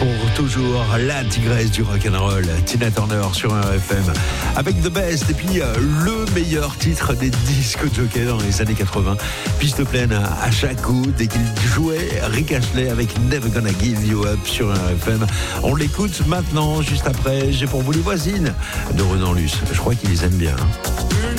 pour toujours la tigresse du rock'n'roll, Tina Turner sur RFM, avec The Best et puis le meilleur titre des disques jockey dans les années 80. Piste pleine à chaque coup dès qu'il jouait Rick Astley avec Never Gonna Give You Up sur RFM. On l'écoute maintenant, juste après. J'ai pour vous Les Voisines de Renan Luce. Je crois qu'ils les aiment bien.